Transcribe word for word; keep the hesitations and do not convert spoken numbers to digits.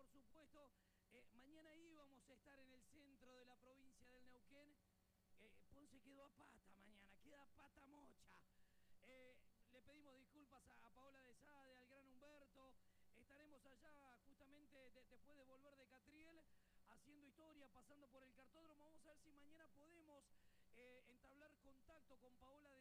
por supuesto. Eh, mañana íbamos a estar en el centro de la provincia del Neuquén. Eh, Ponce quedó a pata mañana, queda pata mocha. Eh, le pedimos disculpas a, a Paola de Sade, al gran Humberto. Estaremos allá justamente de, después de volver de Catriel, haciendo historia, pasando por el cartódromo. Vamos a ver si mañana podemos eh, entablar contacto con Paola